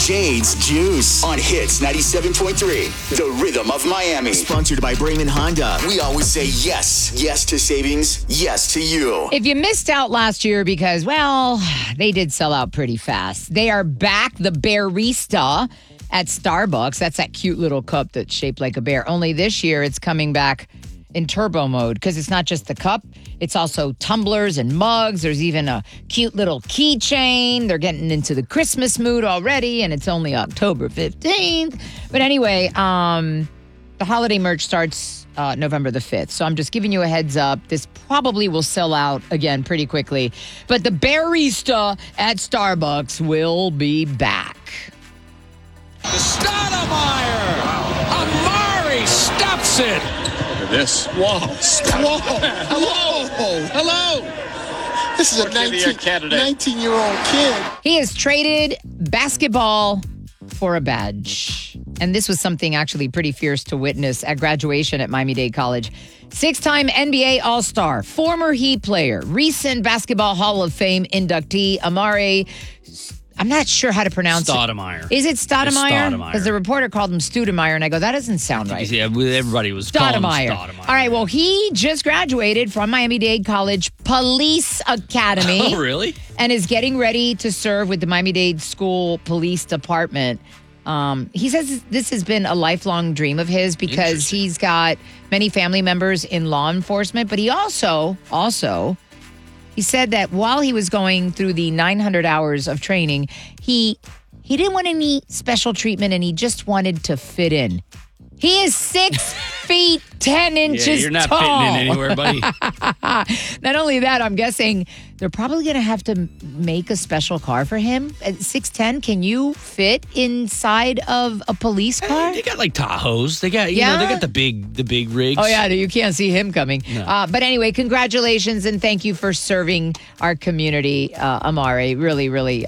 Jade's Juice on Hits 97.3, the rhythm of Miami. Sponsored by Brayman Honda. We always say yes. Yes to savings. Yes to you. If you missed out last year because, well, they did sell out pretty fast. They are back, the Bearista at Starbucks. That's that cute little cup that's shaped like a bear. Only this year it's coming back in turbo mode because it's not just the cup. It's also tumblers and mugs. There's even a cute little keychain. They're getting into the Christmas mood already, and it's only October 15th. But anyway, the holiday merch starts November the 5th. So I'm just giving you a heads up. This probably will sell out again pretty quickly. But the Bearista at Starbucks will be back. The Stoudemire. Amari stops it. Look at this. Whoa. Hello. This is a 19-year-old kid. He has traded basketball for a badge. And this was something actually pretty fierce to witness at graduation at Miami-Dade College. 6-time NBA All-Star, former Heat player, recent Basketball Hall of Fame inductee, Amari. I'm not sure how to pronounce Stoudemire. it. Is it Stoudemire? Stoudemire. Because the reporter called him Stoudemire, and I go, that doesn't sound right. Yeah, everybody was calling him Stoudemire. Stoudemire. All right, well, he just graduated from Miami-Dade College Police Academy. Oh, really? And is getting ready to serve with the Miami-Dade School Police Department. He says this has been a lifelong dream of his because he's got many family members in law enforcement, but he also he said that while he was going through the 900 hours of training, he didn't want any special treatment and he just wanted to fit in. He is 6 feet 10 inches tall. You're not fitting in anywhere, buddy. Not only that, I'm guessing they're probably going to have to make a special car for him. At 6'10", can you fit inside of a police car? They got like Tahoes. They got, they got the big rigs. Oh, yeah, you can't see him coming. No. But anyway, congratulations and thank you for serving our community, Amari. Really, really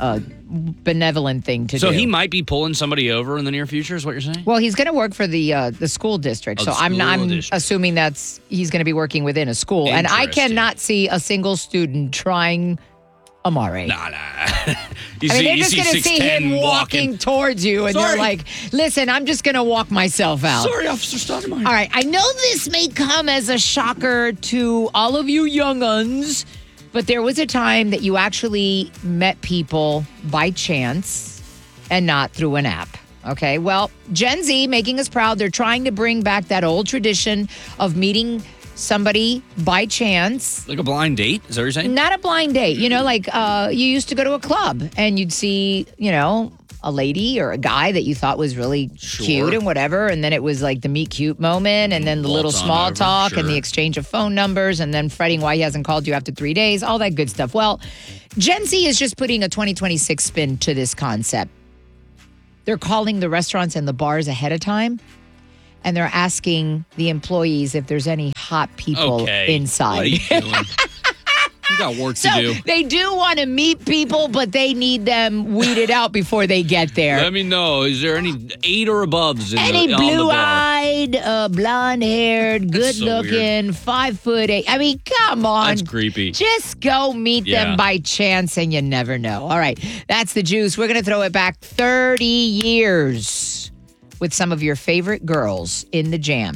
benevolent thing to do. So he might be pulling somebody over in the near future, is what you're saying? Well, he's going to work for the school district. So I'm district. assuming he's going to be working within a school. And I cannot see a single student trying Amari. Nah. They're just going to see him walking towards you, and you're like, listen, I'm just going to walk myself out. Sorry, Officer Stoudemire. All right, I know this may come as a shocker to all of you young-uns, but there was a time that you actually met people by chance and not through an app. Okay, well, Gen Z making us proud. They're trying to bring back that old tradition of meeting somebody by chance. Like a blind date? Is that what you're saying? Not a blind date. You know, like you used to go to a club and you'd see, a lady or a guy that you thought was really cute and whatever. And then it was like the meet cute moment and then the little small talk and the exchange of phone numbers and then fretting why he hasn't called you after 3 days, all that good stuff. Well, Gen Z is just putting a 2026 spin to this concept. They're calling the restaurants and the bars ahead of time. And they're asking the employees if there's any hot people inside. What are you doing? You got work to do. They do want to meet people, but they need them weeded out before they get there. Let me know. Is there any 8 or aboves on the bar? Any blue-eyed, blonde-haired, good-looking, 5'8". I mean, come on. That's creepy. Just go meet them by chance, and you never know. All right, that's the juice. We're going to throw it back 30 years with some of your favorite girls in the Jam.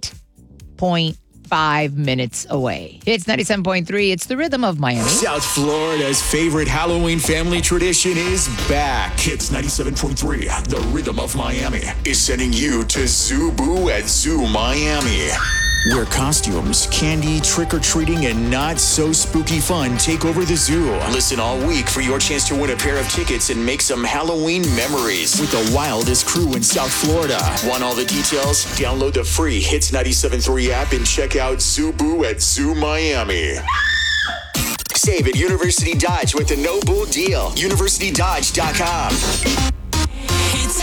8.5 minutes away. It's 97.3. It's the rhythm of Miami. South Florida's favorite Halloween family tradition is back. Hits 97.3. The rhythm of Miami is sending you to Zubu at Zoo Miami, where costumes, candy, trick-or-treating, and not-so-spooky fun take over the zoo. Listen all week for your chance to win a pair of tickets and make some Halloween memories with the wildest crew in South Florida. Want all the details? Download the free Hits 97.3 app and check out Zubu at Zoo Miami. Save at University Dodge with the No Bull Deal. UniversityDodge.com. Hits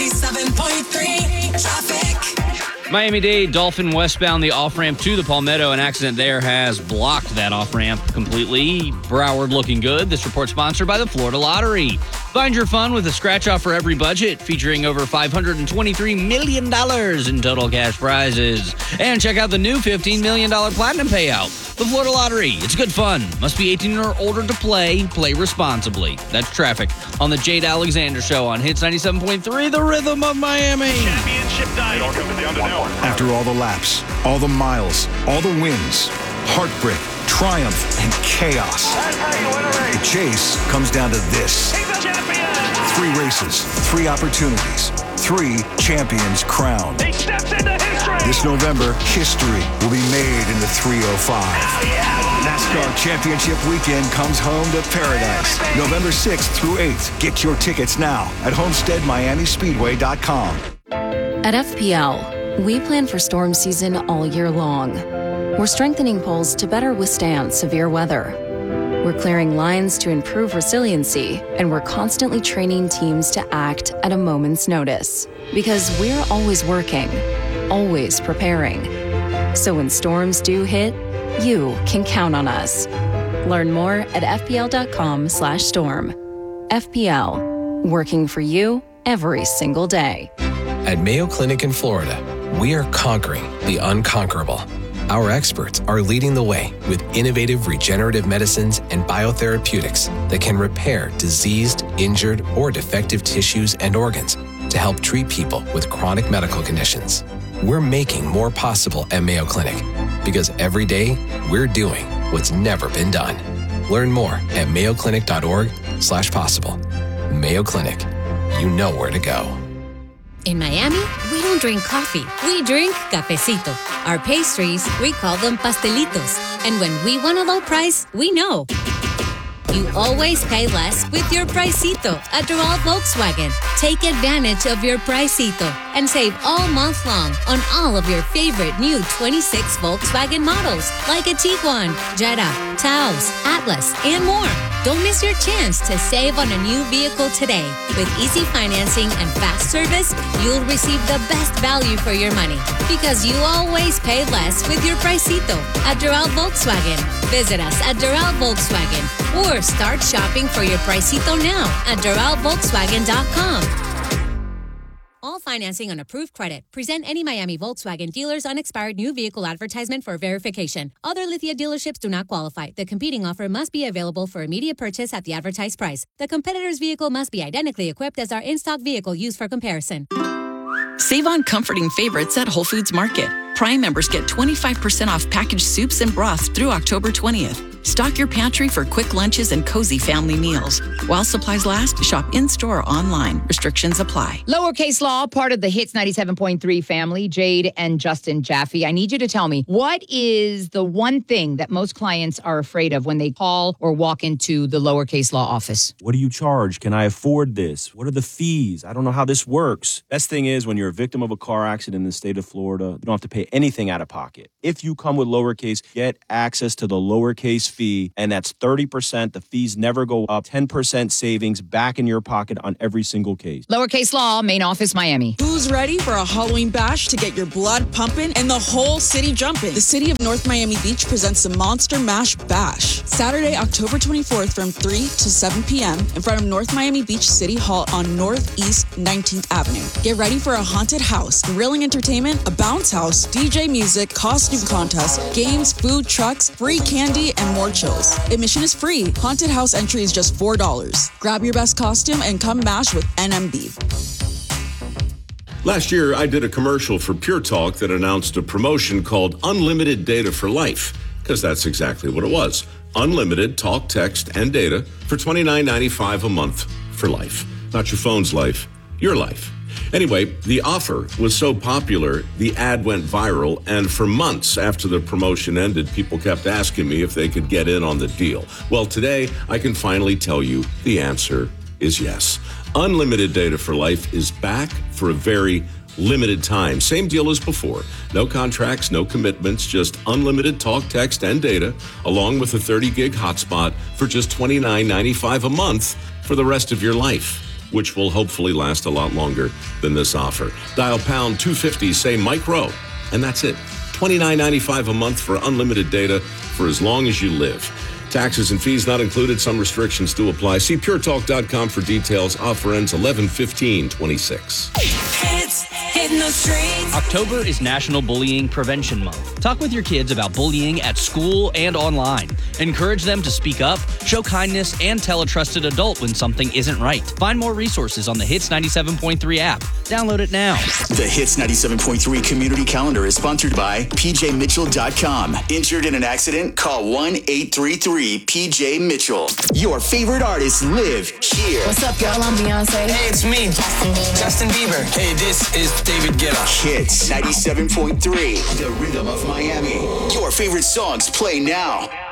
97.3 traffic. Miami-Dade Dolphin westbound, the off-ramp to the Palmetto. An accident there has blocked that off-ramp completely. Broward looking good. This report sponsored by the Florida Lottery. Find your fun with a scratch-off for every budget, featuring over $523 million in total cash prizes. And check out the new $15 million Platinum Payout. The Florida Lottery. It's good fun. Must be 18 or older to play. Play responsibly. That's Traffic on the Jade Alexander Show on Hits 97.3, The Rhythm of Miami. Championship night. After all the laps, all the miles, all the wins, heartbreak, triumph, and chaos, the chase comes down to this. 3 races, 3 opportunities, 3 champions crowned. He steps into history. This November, history will be made in the 305. NASCAR Championship Weekend comes home to paradise. November 6th through 8th. Get your tickets now at HomesteadMiamiSpeedway.com. At FPL, we plan for storm season all year long. We're strengthening poles to better withstand severe weather. We're clearing lines to improve resiliency, and we're constantly training teams to act at a moment's notice. Because we're always working, always preparing. So when storms do hit, you can count on us. Learn more at fpl.com/storm. FPL, working for you every single day. At Mayo Clinic in Florida, we are conquering the unconquerable. Our experts are leading the way with innovative regenerative medicines and biotherapeutics that can repair diseased, injured, or defective tissues and organs to help treat people with chronic medical conditions. We're making more possible at Mayo Clinic because every day we're doing what's never been done. Learn more at mayoclinic.org/possible. Mayo Clinic, you know where to go. In Miami, we don't drink coffee. We drink cafecito. Our pastries, we call them pastelitos. And when we want a low price, we know. You always pay less with your Pricito at Doral Volkswagen. Take advantage of your Pricito and save all month long on all of your favorite new 26 Volkswagen models like a Tiguan, Jetta, Taos, Atlas, and more. Don't miss your chance to save on a new vehicle today. With easy financing and fast service, you'll receive the best value for your money because you always pay less with your Pricito at Doral Volkswagen. Visit us at Doral Volkswagen or start shopping for your Pricito now at DoralVolkswagen.com. All financing on approved credit. Present any Miami Volkswagen dealer's unexpired new vehicle advertisement for verification. Other Lithia dealerships do not qualify. The competing offer must be available for immediate purchase at the advertised price. The competitor's vehicle must be identically equipped as our in-stock vehicle used for comparison. Save on comforting favorites at Whole Foods Market. Prime members get 25% off packaged soups and broths through October 20th. Stock your pantry for quick lunches and cozy family meals. While supplies last, shop in-store or online. Restrictions apply. Lowercase Law, part of the Hits 97.3 family, Jade and Justin Jaffe. I need you to tell me, what is the one thing that most clients are afraid of when they call or walk into the Lowercase Law office? What do you charge? Can I afford this? What are the fees? I don't know how this works. Best thing is when you're a victim of a car accident in the state of Florida, you don't have to pay anything out of pocket. If you come with Lowercase, get access to the Lowercase fee, and that's 30%. The fees never go up. 10% savings back in your pocket on every single case. Lowercase Law, main office, Miami. Who's ready for a Halloween bash to get your blood pumping and the whole city jumping? The city of North Miami Beach presents the Monster Mash Bash. Saturday, October 24th from 3 to 7 p.m. in front of North Miami Beach City Hall on Northeast 19th Avenue. Get ready for a haunted house, grilling entertainment, a bounce house, DJ music, costume contest, games, food trucks, free candy, and more chills. Admission is free. Haunted house entry is just $4. Grab your best costume and come mash with NMB. Last year, I did a commercial for Pure Talk that announced a promotion called Unlimited Data for Life, because that's exactly what it was. Unlimited talk, text, and data for $29.95 a month for life. Not your phone's life, your life. Anyway, the offer was so popular, the ad went viral, and for months after the promotion ended, people kept asking me if they could get in on the deal. Well, today, I can finally tell you the answer is yes. Unlimited Data for Life is back for a very limited time. Same deal as before. No contracts, no commitments, just unlimited talk, text, and data, along with a 30-gig hotspot for just $29.95 a month for the rest of your life, which will hopefully last a lot longer than this offer. Dial pound 250, say Mike Rowe, and that's it. $29.95 a month for unlimited data for as long as you live. Taxes and fees not included. Some restrictions do apply. See puretalk.com for details. Offer ends 11/15/26. Hits hitting the streets. October is National Bullying Prevention Month. Talk with your kids about bullying at school and online. Encourage them to speak up, show kindness, and tell a trusted adult when something isn't right. Find more resources on the Hits 97.3 app. Download it now. The Hits 97.3 Community Calendar is sponsored by PJMitchell.com. Injured in an accident? Call 1-833-PJ-MITCHELL. Your favorite artists live here. What's up, y'all? I'm Beyonce. Hey, it's me, Justin Bieber. Hey, this is David Guetta. Hits 97.3, the rhythm of Miami. Your favorite songs play now.